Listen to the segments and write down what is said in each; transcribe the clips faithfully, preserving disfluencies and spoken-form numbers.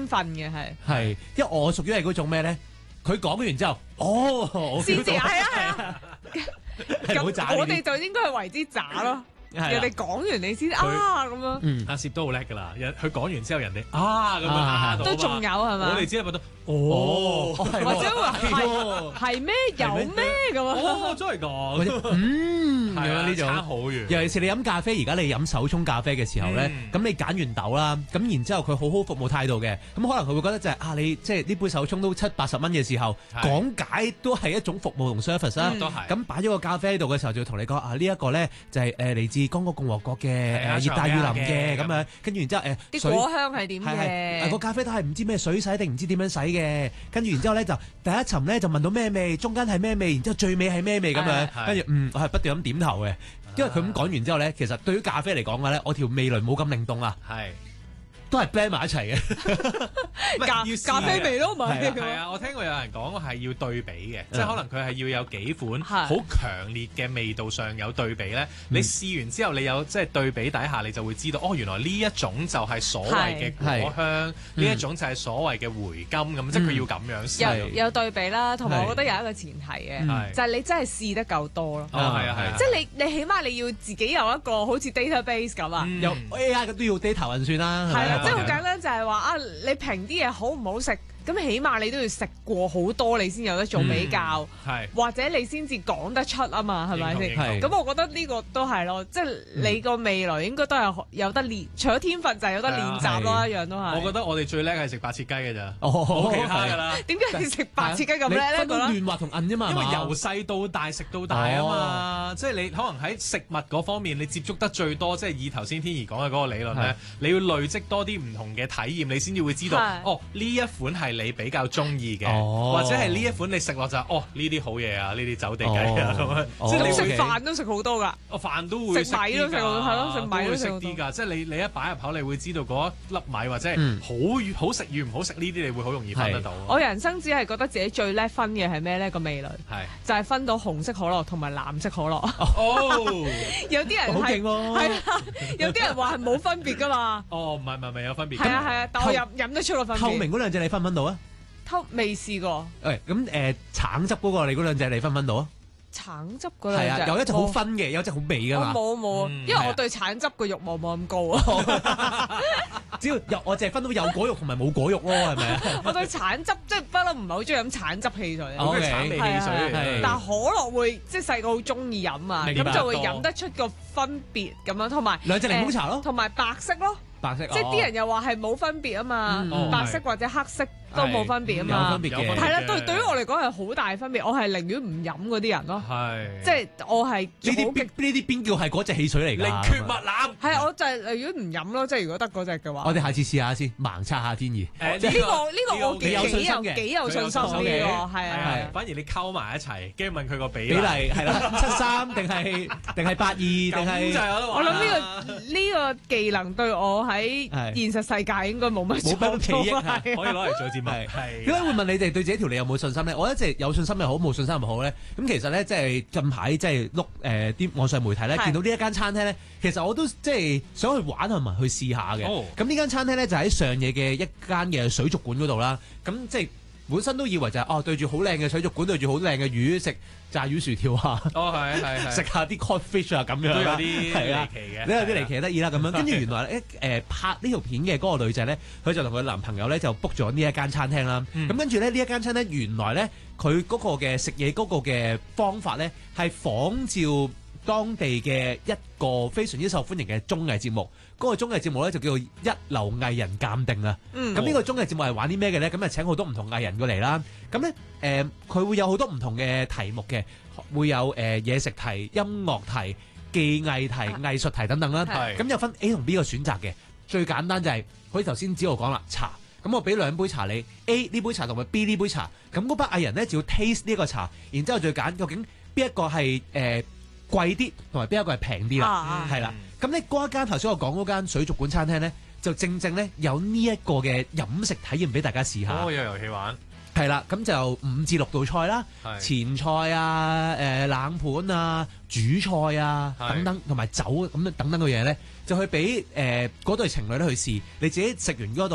奮嘅係。 係，因為我屬於係嗰種咩咧？佢講完之後，哦， 先至係啊係啊， 係好渣呢啲咁我哋就應該係為之渣咯。人哋講完你先啊咁樣。 嗯，阿攝都好叻㗎啦，人佢講完之後，人哋啊咁樣啊都仲有係嘛？ 我哋只係覺得哦， 或者話係係咩有咩咁啊？ 哦，真係㗎， 嗯，咁樣呢種差好遠。 尤其是你飲咖啡，而家你飲手沖咖啡嘅時候咧，咁你揀完豆啦，咁然之後佢好好服務態度嘅，咁可能佢會覺得就係啊，你即係呢杯手沖都七八十蚊嘅時候，講解都係一種服務同 service 啦。 都係。 咁擺咗個咖啡喺度嘅時候，就同你講啊，呢一個咧就係誒嚟自剛果共和國嘅誒熱帶雨林嘅咁樣，跟住然之後誒啲果香係點嘅？ 誒個咖啡都係唔知咩水洗定唔知點樣洗嘅，跟住然之後咧就第一層咧就問到咩味，中間係咩味，然之後最尾係咩味咁樣，跟住嗯我係不斷咁點頭嘅，因為佢咁講完之後咧，其實對於咖啡嚟講嘅咧，我條味蕾冇咁靈動啊， 係都係 blend 埋一齊嘅， 咖咖啡味咯，唔係係啊！我聽過有人講係要對比嘅，即係可能佢係要有幾款好強烈嘅味道上有對比咧。你試完之後，你有即係對比底下，你就會知道哦，原來呢一種就係所謂嘅果香，呢一種就係所謂嘅回甘咁，即係佢要咁樣試。 有有對比啦，同埋我覺得有一個前提嘅，就係你真係試得夠多咯。 哦，係啊，係啊， 即係你你起碼你要自己有一個好似 database 咁啊， 有 A I 都要 data 運算啦。 係啦，即係好簡單就係話啊，你評啲嘢好唔好食？咁起碼你都要食過好多，你先有得做比較， 係或者你先至講得出啊嘛，係咪先？ 係咁我覺得呢個都係咯，即係你個未來應該都係有得練，除咗天分就係有得練習咯，一樣都係。 我覺得我哋最叻係食白切雞嘅咋， 哦， 冇其他㗎啦。 點解你食白切雞咁叻咧？ 分到嫩滑同韌啫嘛， 因為由細到大食到大啊嘛，即係你可能喺食物嗰方面你接觸得最多，即係以頭先天怡講嘅嗰個理論咧，你要累積多啲唔同嘅體驗，你先至會知道哦呢一款係你比較中意嘅，或者係呢一款你食落就哦呢啲好嘢啊，呢啲走地雞啊咁樣，即係你食飯都食好多㗎， 哦飯都會食米都食係咯，食米都食啲㗎，即係你你一擺入口，你會知道嗰一粒米或者係好好食與唔好食呢啲，你會好容易分得到。 我人生只係覺得自己最叻分嘅係咩咧？個味蕾係就係分到紅色可樂同埋藍色可樂。哦，有啲人係係啊，有啲人話係冇分別㗎嘛。 哦，唔係唔係唔係有分別。 係啊係啊，但我飲飲得出個分別。 透明嗰兩隻你分唔分到啊？ 偷未試過。 誒咁誒橙汁嗰個你嗰兩隻你分唔分到啊？ 橙汁嗰兩隻係啊，有一隻好分嘅，有一隻好味㗎嘛。 冇冇，因為我對橙汁嘅慾望冇咁高啊。 只要有我淨係分到有果肉同埋冇果肉咯，係咪啊？ 我對橙汁即係不嬲唔係好中意飲橙汁汽水啊。 O K，橙味汽水嚟。 但係可樂會即係細個好中意飲啊，咁就會飲得出個分別咁樣，同埋兩隻檸檬茶咯， 同埋白色咯。 白色， 即係啲人又話係冇分別啊嘛，白色或者黑色都冇分別啊嘛， 有分別嘅， 係啦，對對於我嚟講係好大分別，我係寧願唔飲嗰啲人咯， 係， 即係我係呢啲邊呢啲邊叫係嗰隻汽水嚟㗎？ 寧缺勿濫， 係我就係寧願唔飲咯，即係如果得嗰隻嘅話， 我哋下次試下先，盲測下天怡。 誒呢個呢個我幾有幾有幾有信心呢個係啊， 反而你溝埋一齊，跟住問佢個比比例係啦，七三定係定係八二定係？ 我諗呢個呢個技能對我喺現實世界應該冇乜冇乜裨益， 可以攞嚟做節目。 係點解會問你哋對自己條脷有冇信心咧？我一直有信心又好，冇信心又好咧。咁其實咧，即係近排即係碌誒啲網上媒體咧，見到呢一間餐廳咧，其實我都即係想去玩同埋去試下嘅。咁呢間餐廳咧就喺上野嘅一間嘅水族館嗰度啦。咁即係本身都以為就係哦對住好靚嘅水族館，對住好靚嘅魚食炸魚薯條啊！ 哦係係係， 食下啲 cod fish 啊咁樣都有啲離奇嘅， 都有啲離奇得意啦咁樣。跟住原來咧誒拍呢條片嘅嗰個女仔咧，佢就同佢男朋友咧就 book 咗呢一間餐廳啦。咁跟住咧呢一間餐廳原來咧佢嗰個嘅食嘢嗰個嘅方法咧係仿照當地嘅一個非常之受歡迎嘅綜藝節目，嗰個綜藝節目咧就叫做一流藝人鑑定啊。咁呢個綜藝節目係玩啲咩嘅咧？咁啊請好多唔同藝人過嚟啦。咁咧誒佢會有好多唔同嘅題目嘅，會有誒嘢食題、音樂題、技藝題、藝術題等等啦。咁有分 A 同 B 個選擇嘅。最簡單就係好似頭先子豪講啦，茶。咁我俾兩杯茶你 ，A 呢杯茶同埋 B 呢杯茶。咁嗰班藝人咧就要 taste 呢個茶，然之後再揀究竟邊一個係誒貴啲，同埋邊一個係平啲啦，係啦。咁咧嗰一間頭先我講嗰間水族館餐廳咧，就正正咧有呢一個嘅飲食體驗俾大家試下。 哦，有遊戲玩。 係啦，咁就五至六道菜啦，前菜啊、誒冷盤啊、主菜啊等等，同埋酒咁等等嘅嘢咧，就去俾誒嗰對情侶咧去試。你自己食完嗰度，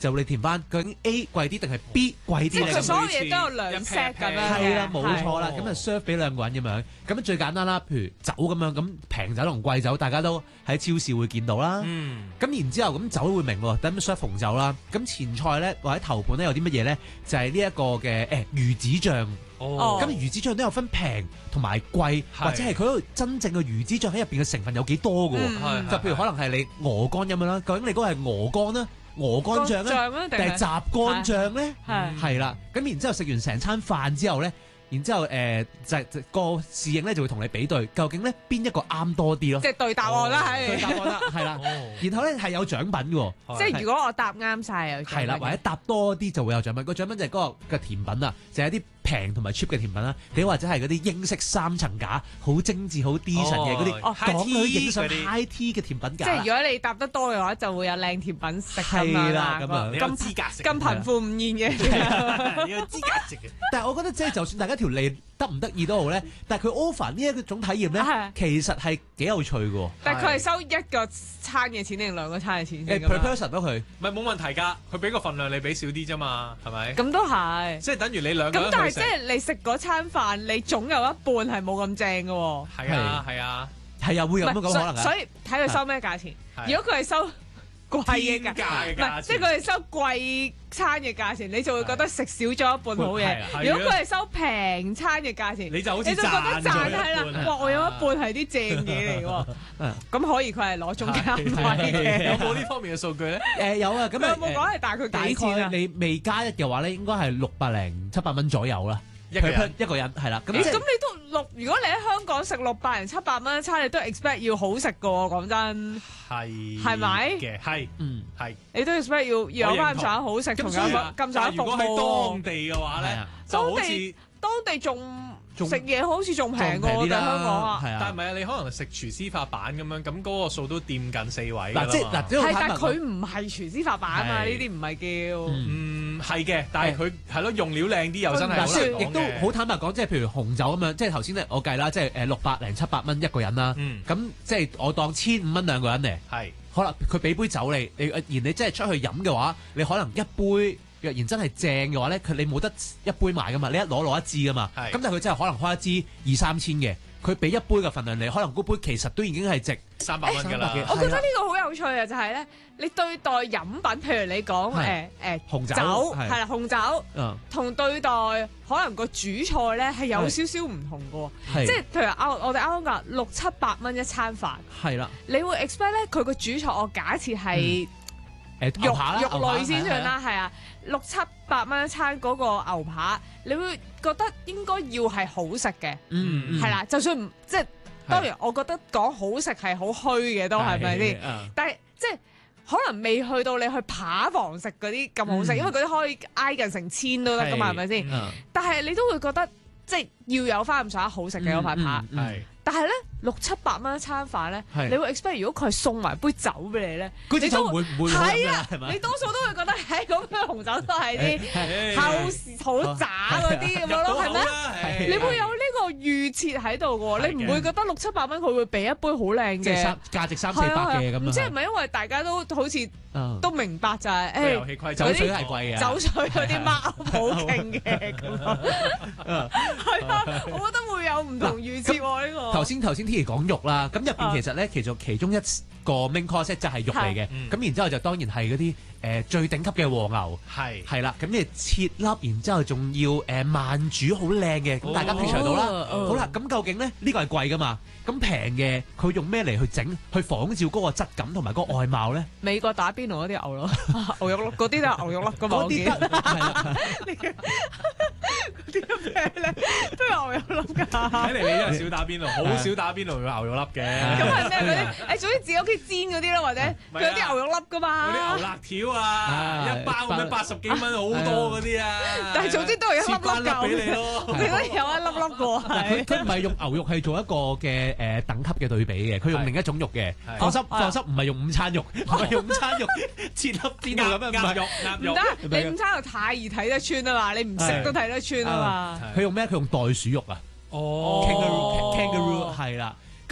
就你填翻究竟 A 貴啲定係 B 貴啲咧？ 即係佢所有嘢都有兩 set 咁樣嘅。 係啦，冇錯啦。咁啊 serve 俾兩個人咁樣。咁最簡單啦，譬如酒咁樣，咁平酒同貴酒大家都喺超市會見到啦。咁、嗯、然之後咁酒會明喎，等 serve 紅酒啦。咁前菜咧或者頭盤咧有啲乜嘢咧？就係呢一個嘅誒、欸、魚子醬。哦，咁魚子醬都有分平同埋貴，或者係佢嗰度真正嘅魚子醬喺入邊嘅成分有幾多嘅喎？嗯、就譬如可能係你鵝肝咁樣啦，究竟你嗰個係鵝肝啦、鵝肝醬咧，定係雜乾醬咧？係係啦，咁然之後食完成餐飯之後咧。然之後誒就係個侍應咧就會同你比對，究竟咧邊一個啱多啲咯？即係對答案啦，係對答案啦，係啦。然後咧係有獎品嘅，即係如果我答啱晒有獎品。係啦，或者答多啲就會有獎品。個獎品就係嗰個嘅甜品啊，就係一啲平同埋 cheap 嘅甜品啦。你或者係嗰啲英式三層架，好精緻、好 decent 嘅嗰啲港女影相 high tea 嘅甜品架。即係如果你答得多嘅話，就會有靚甜品食咁樣啦。咁啊，咁資格食，咁貧富唔厭嘅，你有資格食嘅。但係我覺得即係就算大家條脷得唔得意都好咧，但係佢 offer 呢一種體驗咧，啊、其實係幾有趣嘅。但係佢係收一個餐嘅錢定兩個餐嘅錢先？誒 per person 咯，佢唔係冇問題㗎，佢俾個份量你俾少啲啫嘛，係咪？咁都係，即係等於你兩個人咁，但係即係你食嗰餐飯，你總有一半係冇咁正嘅喎。係啊，係啊，係啊，會有咁嘅可能。所以睇佢收咩價錢。啊、如果佢係收貴嘅價，唔係即係佢係收貴餐嘅價錢，你就會覺得食少咗一半好嘢。如果佢係收平餐嘅價錢，你就好似賺咗一半啦。哇！我有一半係啲正嘢嚟喎。咁可以佢係攞中間費嘅。有冇呢方面嘅數據咧？誒有啊。咁有冇講係大概幾錢啊？你未加一嘅話咧，應該係六百零七百蚊左右啦。一個人一個人係啦。咁咁你都六？如果你喺香港食六百零七百蚊一餐，你都 expect 要好食噶喎。講真。係係咪嘅？係嗯係。你都 expect 要要有翻咁上下好食，同有咁上下服務。如果喺當地嘅話咧，就好似當地仲食嘢好似仲平過我哋香港啊。但係唔係啊？你可能食廚師發辦咁樣，咁嗰個數都掂近四位㗎啦。嗱即係嗱，係但係佢唔係廚師發辦啊嘛，呢啲唔係叫嗯係嘅，但係佢係咯用料靚啲又真係好難講嘅。亦都好坦白講，即係譬如紅酒咁樣，即係頭先咧我計啦，即係誒六百零七百蚊一個人啦。咁即係我當千五蚊兩個人嚟。係。可能佢俾杯酒你，你而你真係出去飲嘅話，你可能一杯若然真係正嘅話咧，佢你冇得一杯賣噶嘛，你一攞攞一支噶嘛。咁是但係佢真係可能開一支二三千嘅，佢俾一杯嘅份量你，可能嗰杯其實都已經係值三百蚊㗎啦。我覺得呢個好有趣啊，就係咧，你對待飲品，譬如你講誒誒紅酒係啦，紅酒同對待可能個主菜咧係有少少唔同嘅喎，即係譬如啱我哋啱啱講六七百蚊一餐飯，係啦，你會 expect 咧佢個主菜我假設係誒肉肉類先算啦，係啊，六七百蚊一餐嗰個牛扒，你會覺得應該要係好食嘅，嗯，係啦，就算唔即係。當然，我覺得講好食係好虛嘅，都係咪先？但係即係可能未去到你去扒房食嗰啲咁好食，嗯、因為嗰啲可以挨近成千都得噶嘛，係咪先？嗯、但係你都會覺得即係要有翻咁上下好食嘅嗰塊扒。嗯嗯嗯、但係咧六七百蚊一餐飯咧，是你會 expect 如果佢係送埋杯酒俾你咧，你都會唔會係啊？你多數都會覺得誒咁樣紅酒都係啲後好渣嗰啲咁樣咯，係咪？你會有呢個預設喺度嘅喎，你唔會覺得六七百蚊佢會俾一杯好靚嘅價值三四百嘅咁樣？唔知係咪因為大家都好似都明白就係誒遊戲規則，酒水係貴嘅，酒水嗰啲貓好勁嘅咁啊，係啊，我覺得會有唔同預設喎呢個。頭先頭先 T 講肉啦，咁入邊其實咧，其實其中一個 main course 就係肉嚟嘅，咁然之後就當然係嗰啲誒最頂級嘅和牛，係係啦，咁你切粒，然之後仲要誒慢煮好靚嘅，咁大家品嚐到啦。好啦，咁究竟咧呢個係貴噶嘛？咁平嘅佢用咩嚟去整，去仿照嗰個質感同埋嗰個外貌咧？美國打邊爐嗰啲牛肉，牛肉粒嗰啲都係牛肉粒噶嘛？嗰啲得係啦，嗰啲咩咧都有牛肉粒㗎。睇嚟你真係少打邊爐，好少打邊爐用牛肉粒嘅。咁係咩嗰啲？誒，總之自己屋企煎嗰啲咯，或者佢有啲牛肉粒㗎嘛？嗰啲牛肋條啊，一包咁樣八十幾蚊好多嗰啲啊。但係總之都係一粒粒夠俾你咯。佢都有一粒粒過。佢佢唔係用牛肉係做一個嘅誒等級嘅對比嘅，佢用另一種肉嘅。放心放心，唔係用午餐肉，唔係用午餐肉切粒邊度咁樣，鴨肉鴨肉。唔得，你午餐肉太易睇得穿啊嘛，你唔食都睇得穿啊嘛。佢用咩？佢用袋鼠肉啊。哦，kangaroo kangaroo 係啦。咁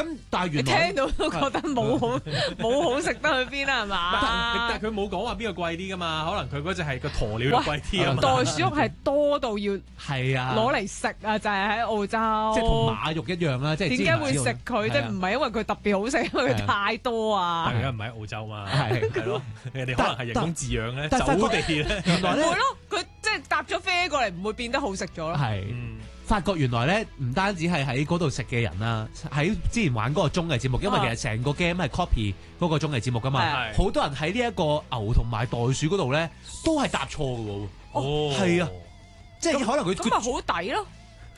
咁但係你原來聽到都覺得冇好冇好食得去邊啦，係嘛？ 但係佢冇講話邊個貴啲㗎嘛，可能佢嗰隻係個鴕鳥又貴啲啊嘛。 袋鼠肉係多到要係啊攞嚟食啊，就係喺澳洲。 即係同馬肉一樣啦，即係點解會食佢？即係唔係因為佢特別好食，因為佢太多啊？ 但係而家唔喺澳洲嘛， 係係咯，人哋可能係人工飼養咧， 但走地咧。 原來咧唔會咯，佢即係搭咗飛過嚟，唔會變得好食咗咯。 係。 嗯發覺原來咧唔單止係喺嗰度食嘅人啦，喺之前玩嗰個綜藝節目，因為其實成個 game 係 copy 嗰個綜藝節目噶嘛，好多人喺呢一個牛同埋袋鼠嗰度咧都係答錯嘅喎。 哦， 係啊，即係可能佢咁咪好抵咯。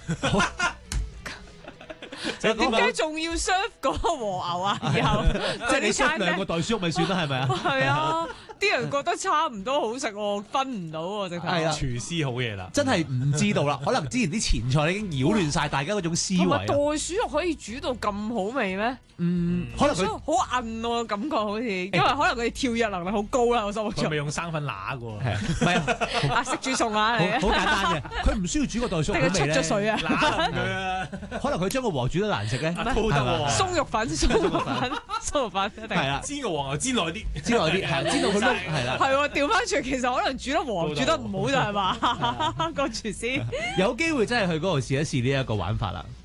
點點解仲要 serve 嗰個和牛啊？以後即係你 serve 兩個袋鼠肉咪算啦，係咪啊？ 係啊，啲人覺得差唔多好食喎，分唔到喎，直頭。 係啊， 廚師好嘢啦， 真係唔知道啦。可能之前啲前菜已經擾亂晒大家嗰種思維。 袋鼠肉可以煮到咁好味咩？ 嗯，可能佢好韌喎，感覺好似，因為可能佢哋跳躍能力好高啦，我心目中。 佢咪用生粉揦嘅喎？ 係啊，唔係啊， 啊識煮餸啊，你好簡單嘅，佢唔需要煮個袋鼠肉好味咧。 出咗水啊！ 可能佢將個和煮得難食咧， 都得喎。 鬆肉粉、鬆肉粉、鬆肉粉一定係啦， 煎個黃牛煎耐啲， 煎耐啲係煎到佢燶係啦。 係喎，調翻轉其實可能煮得黃煮得唔好就係嘛，個廚師有機會真係去嗰度試一試呢一個玩法啦。